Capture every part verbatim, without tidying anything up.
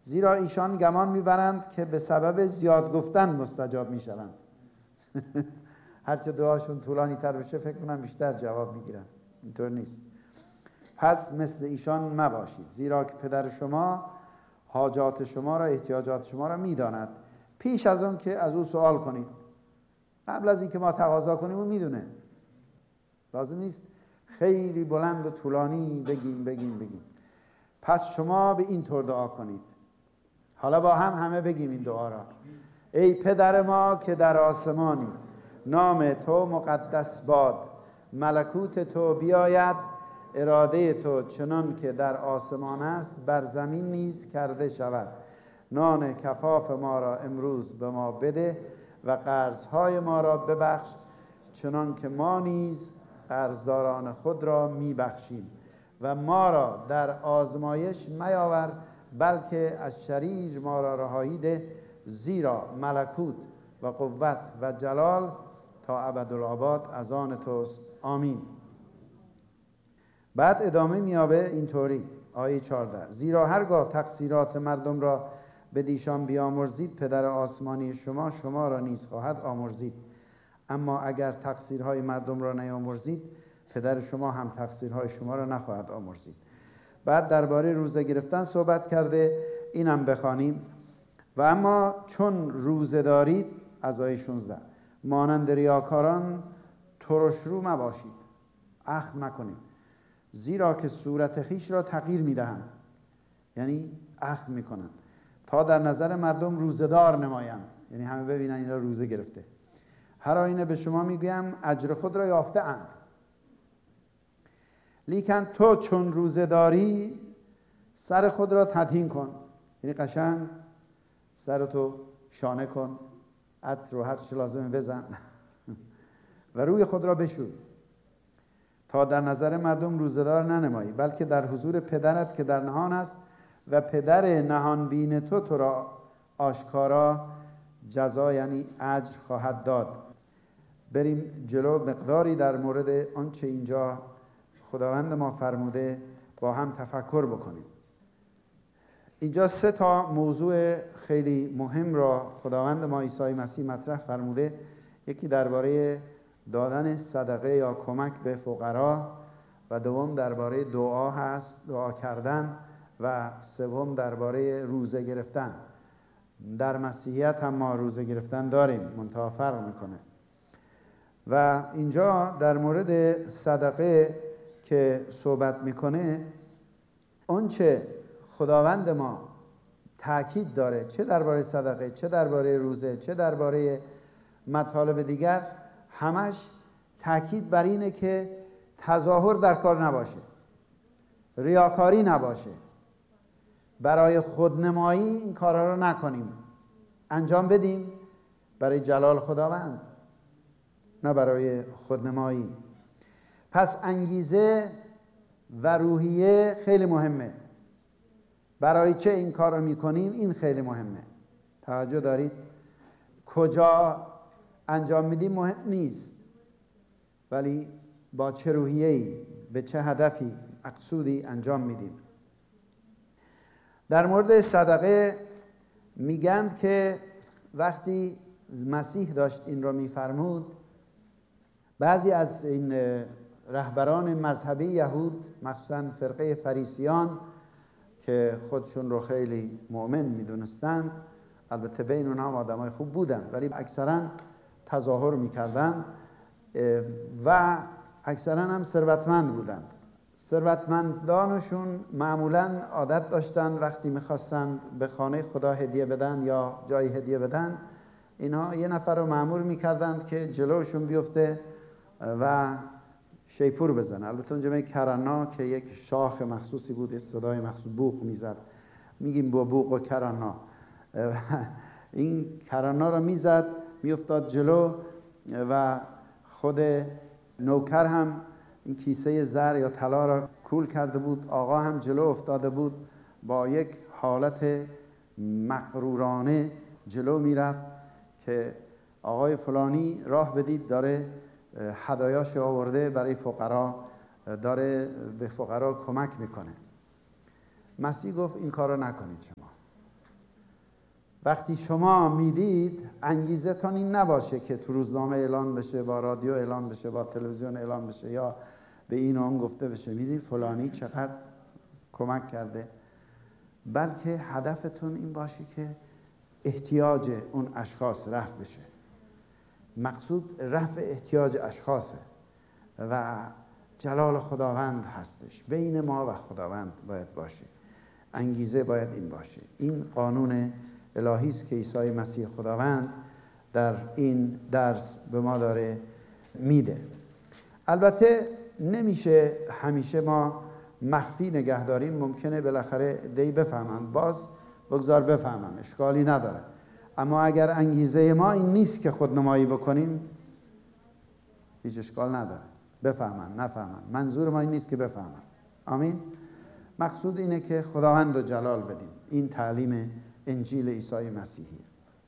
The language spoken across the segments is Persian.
زیرا ایشان گمان میبرند که به سبب زیاد گفتن مستجاب میشوند. هرچه دعاشون طولانی تر بشه فکر کنم بیشتر جواب میگیرن. اینطور نیست. پس مثل ایشان مباشید، زیرا که پدر شما حاجات شما را، احتیاجات شما را میداند، پیش از اون که از او سوال کنید. قبل از اینکه ما تقاضا کنیم او میدونه. لازم نیست خیلی بلند و طولانی بگیم بگیم بگیم. پس شما به این طور دعا کنید. حالا با هم همه بگیم این دعا را. ای پدر ما که در آسمانی، نام تو مقدس باد، ملکوت تو بیاید، اراده تو چنان که در آسمان است بر زمین نیز کرده شود. نان کفاف ما را امروز به ما بده و قرضهای ما را ببخش چنان که ما نیز قرضداران خود را میبخشیم و ما را در آزمایش میاور، بلکه از شریر ما را رهایی ده، زیرا ملکوت و قوت و جلال تا ابدالآباد از آن توست. آمین. بعد ادامه میابه اینطوری، آیه چهارده: زیرا هرگاه تقصیرات مردم را به دیشان بیامرزید، پدر آسمانی شما شما را نیز خواهد آمرزید. اما اگر تقصیرهای مردم را نیامرزید، پدر شما هم تقصیرهای شما را نخواهد آمرزید. بعد درباره روزه گرفتن صحبت کرده، اینم بخوانیم. و اما چون روزه دارید، از آیه شانزده، مانند ریاکاران ترش رو مباشید، اخم نکنید، زیرا که صورت خیش را تغییر میدهند، یعنی اخم میکنند، تا در نظر مردم روزه دار نمایند، یعنی همه ببینن این را روزه گرفته. هر آینه به شما میگویم اجر خود را یافته اند. لیکن تو چون روزه داری، سر خود را تدهین کن، یعنی قشنگ سرتو شانه کن، عطر و هر چی لازمه بزن و روی خود را بشوی، تا در نظر مردم روزه‌دار ننمایی، بلکه در حضور پدرت که در نهان است و پدر نهان بین تو تو را آشکارا جزا، یعنی اجر خواهد داد. بریم جلو، مقداری در مورد آنچه اینجا خداوند ما فرموده با هم تفکر بکنیم. اینجا سه تا موضوع خیلی مهم را خداوند ما عیسی مسیح مطرح فرموده. یکی درباره دادن صدقه یا کمک به فقرا، و دوم درباره دعا هست، دعا کردن، و سوم درباره روزه گرفتن. در مسیحیت هم ما روزه گرفتن داریم، منتها فرق میکنه. و اینجا در مورد صدقه که صحبت میکنه، آنچه خداوند ما تأکید داره، چه درباره صدقه، چه درباره روزه، چه درباره مطالب دیگر، همش تأکید بر اینه که تظاهر در کار نباشه، ریاکاری نباشه، برای خودنمایی این کارها رو نکنیم، انجام بدیم برای جلال خداوند، نه برای خودنمایی. پس انگیزه و روحیه خیلی مهمه. برای چه این کار رو میکنیم، این خیلی مهمه. توجه دارید؟ کجا انجام میدیم مهم نیست، ولی با چه روحیه‌ای، به چه هدفی، مقصودی انجام میدیم. در مورد صدقه میگن که وقتی مسیح داشت این رو میفرمود، بعضی از این رهبران مذهبی یهود، مخصوصا فرقه فریسیان که خودشون رو خیلی مؤمن میدونستند، البته بین اونها هم آدمای خوب بودن، ولی اکثرا تظاهر میکردند و اکثرا هم ثروتمند بودند. ثروتمندانشون معمولا عادت داشتن وقتی میخواستند به خانه خدا هدیه بدن یا جای هدیه بدن، اینها یه نفر رو مأمور میکردند که جلوشون بیفته و شیپور بزن. البته اونجا می کرنا که یک شاخ مخصوصی بود، صدای مخصوص بوق میزد، میگیم با بوق و کرنا. این کرنا رو میزد، میافتاد جلو و خود نوکر هم این کیسه زر یا طلا را کول کرده بود، آقا هم جلو افتاده بود، با یک حالت مغرورانه جلو میرفت که آقای فلانی راه بدید، داره هدایاش آورده برای فقرا، داره به فقرا کمک میکنه. مسیح گفت این کار رو نکنید شما. وقتی شما میدید انگیزه تان این نباشه که تو روزنامه اعلان بشه، با رادیو اعلان بشه، با تلویزیون اعلان بشه، یا به این اون گفته بشه میدید فلانی چقدر کمک کرده، بلکه هدفتون این باشه که احتیاج اون اشخاص رفع بشه. مقصود رفع احتیاج اشخاصه و جلال خداوند هستش، بین ما و خداوند باید باشه. انگیزه باید این باشه. این قانون الهی است که عیسی مسیح خداوند در این درس به ما داره میده. البته نمیشه همیشه ما مخفی نگه داریم، ممکنه بالاخره دی بفهمن، باز بگذار بفهمن، اشکالی نداره. اما اگر انگیزه ما این نیست که خودنمایی بکنیم، هیچ اشکال نداره. بفهمن نفهمن، منظور ما این نیست که بفهمن. آمین. مقصود اینه که خداوند رو جلال بدیم. این تعلیم انجیل عیسی مسیحی.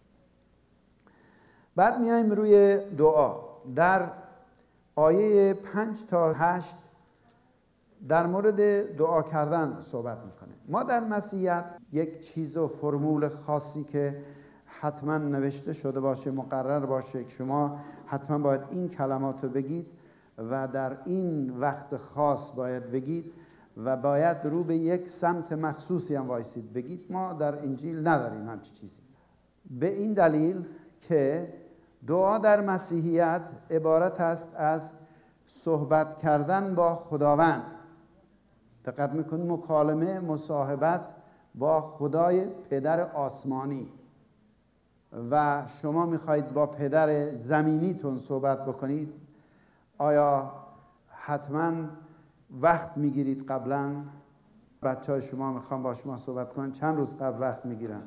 بعد میایم روی دعا. در آیه پنج تا هشت در مورد دعا کردن صحبت میکنه. ما در مسیحیت یک چیز و فرمول خاصی که حتما نوشته شده باشه، مقرر باشه که شما حتما باید این کلمات رو بگید و در این وقت خاص باید بگید و باید رو به یک سمت مخصوصی هم وایسید بگید. ما در انجیل نداریم همچی چیزی، به این دلیل که دعا در مسیحیت عبارت است از صحبت کردن با خداوند. دقت میکنید، مکالمه، مصاحبت با خدای پدر آسمانی. و شما میخواید با پدر زمینیتون صحبت بکنید، آیا حتما وقت میگیرید؟ قبلا بچه های شما میخوان با شما صحبت کنن، چند روز قبل وقت میگیرن؟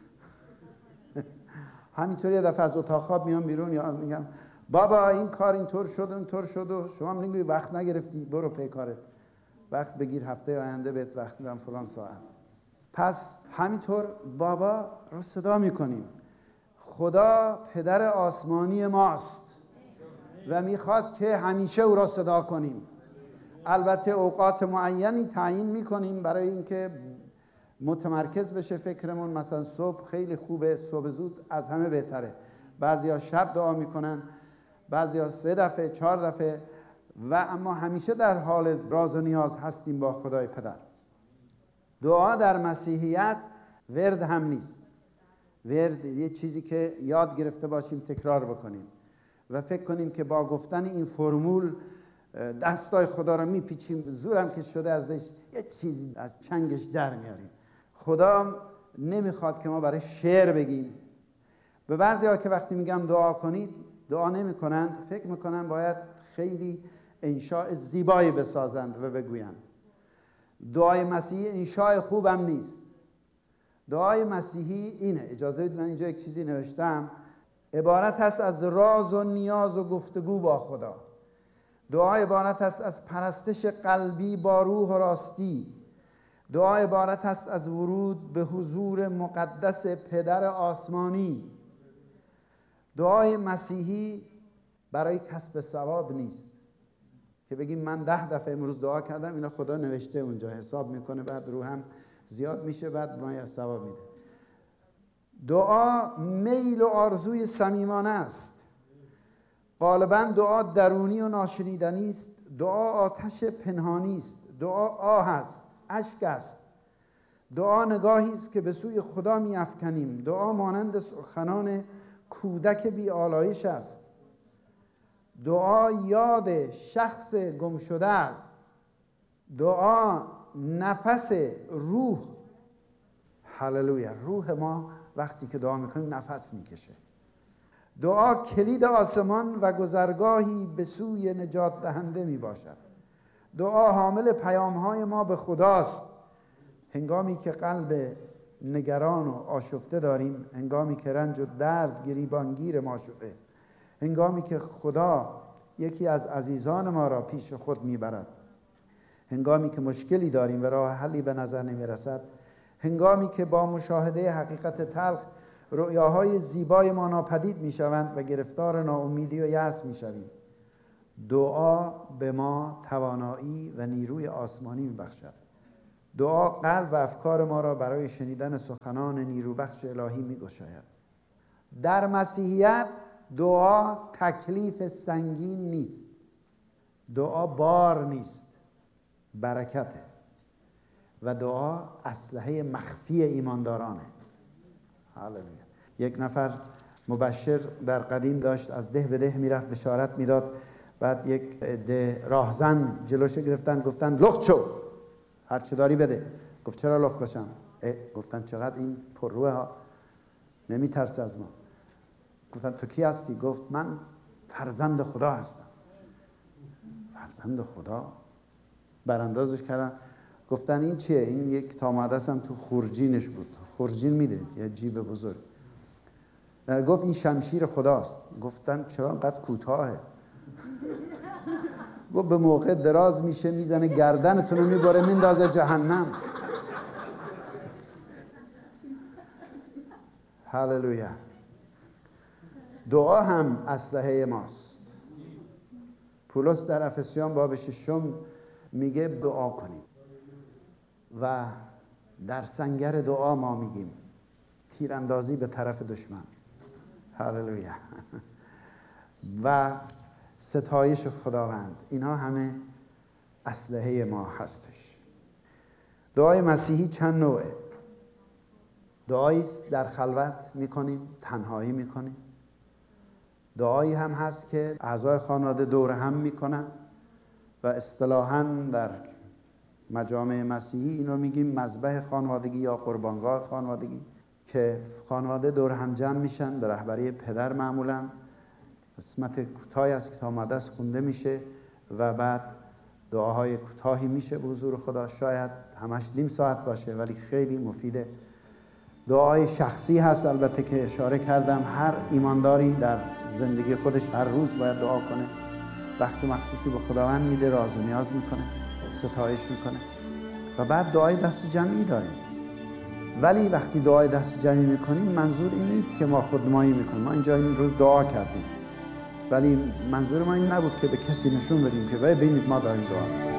همینطوری یه دفعه از اتاق خواب میان بیرون یا میگم بابا این کار اینطور شد اونطور شد و شما میگید وقت نگرفتی، برو پی کارت، وقت بگیر، هفته آینده بهت وقت میدم فلان ساعت. پس همینطور بابا رو صدا میکنیم. خدا پدر آسمانی ماست و میخواد که همیشه او را صدا کنیم. البته اوقات معینی تعیین میکنیم برای اینکه متمرکز بشه فکرمون. مثلا صبح خیلی خوبه، صبح زود از همه بهتره. بعضیا شب دعا میکنن، بعضیا سه دفعه چهار دفعه، و اما همیشه در حال راز و نیاز هستیم با خدای پدر. دعا در مسیحیت ورد هم نیست. ورد یه چیزی که یاد گرفته باشیم تکرار بکنیم و فکر کنیم که با گفتن این فرمول دستای خدا رو میپیچیم، زورم که شده ازش یه چیزی از چنگش در میاریم. خدا نمیخواد که ما برای شعر بگیم. به بعضی ها که وقتی میگم دعا کنید دعا نمی کنند، فکر میکنن باید خیلی انشاء زیبایی بسازند و بگویند. دعای مسیحی انشاء خوبم نیست. دعای مسیحی اینه، اجازه بدید من اینجا یک چیزی نوشتم، عبارت هست از راز و نیاز و گفتگو با خدا. دعا عبارت است از پرستش قلبی با روح و راستی. دعا عبارت است از ورود به حضور مقدس پدر آسمانی. دعای مسیحی برای کسب ثواب نیست که بگیم من ده دفعه امروز دعا کردم، اینا خدا نوشته اونجا، حساب میکنه، بعد رو هم زیاد میشه، بعد ما ثواب میده. دعا میل و آرزوی صمیمانه است. غالبا دعا درونی و ناشنیدنی است. دعا آتش پنهانی است. دعا آه است، اشک است. دعا نگاهی است که به سوی خدا می‌افکنیم. دعا مانند سخنان کودک بی آلایش است. دعا یاد شخص گم شده است. دعا نفس روح. هللویا. روح ما وقتی که دعا میکنیم نفس میکشه. دعا کلید آسمان و گذرگاهی به سوی نجات دهنده می باشد. دعا حامل پیام‌های ما به خداست. هنگامی که قلب نگران و آشفته داریم، هنگامی که رنج و درد گریبانگیر ما شده، هنگامی که خدا یکی از عزیزان ما را پیش خود میبرد، هنگامی که مشکلی داریم و راه حلی به نظر نمیرسد، هنگامی که با مشاهده حقیقت تلخ رؤیاهای زیبای ما ناپدید میشوند و گرفتار ناامیدی و یأس میشویم، دعا به ما توانایی و نیروی آسمانی میبخشد. دعا قلب و افکار ما را برای شنیدن سخنان نیروبخش الهی می‌گشاید. در مسیحیت دعا تکلیف سنگین نیست، دعا بار نیست، برکته. و دعا اسلحه مخفی ایماندارانه. هللویا. یک نفر مبشر در قدیم داشت، از ده به ده میرفت بشارت میداد. بعد یک ده راهزن جلوش گرفتن، گفتن لخت شو، هر چه داری بده. گفت چرا لخت بشم؟ گفتن چقدر این پرروه ها، نمیترسه از ما. گفتن تو کی هستی؟ گفت من فرزند خدا هستم. فرزند خدا؟ براندازش کردن. گفتن این چیه؟ این یک تامادس هم تو خورجینش بود، خورجین میده، یه جیب بزرگ. گفت این شمشیر خداست. گفتن چرا انقدر کوتاهه؟ گفت به موقع دراز میشه میزنه گردنتون رو میبره میندازه جهنم. هللویا. دعا هم اسلحه ماست. پولس در افسیان باب ششم میگه دعا کنید و در سنگر دعا ما میگیم تیراندازی به طرف دشمن. هللویا. و ستایش خداوند. اینها همه اسلحه ما هستش. دعای مسیحی چند نوعه. دعایی در خلوت میکنیم، تنهایی میکنیم. دعایی هم هست که اعضای خانواده دور هم میکنن و اصطلاحاً در مجامع مسیحی اینو میگیم مذبح خانوادگی یا قربانگاه خانوادگی، که خانواده دور هم جمع میشن به رهبری پدر. معمولاً قسمت کوتاهی از کتاب مقدس خونده میشه و بعد دعاهای کوتاهی میشه به حضور خدا. شاید همش نیم ساعت باشه ولی خیلی مفیده. دعای شخصی هست البته که اشاره کردم، هر ایمانداری در زندگی خودش هر روز باید دعا کنه، وقت مخصوصی به خداوند میده، راز و نیاز میکنه، ستایش میکنه. و بعد دعای دست جمعی داریم. ولی وقتی دعای دست جمعی میکنیم منظور این نیست که ما خودنمایی میکنیم. ما اینجا این روز دعا کردیم ولی منظور ما این نبود که به کسی نشون بدیم که ببینید ما داریم دعا میکنیم.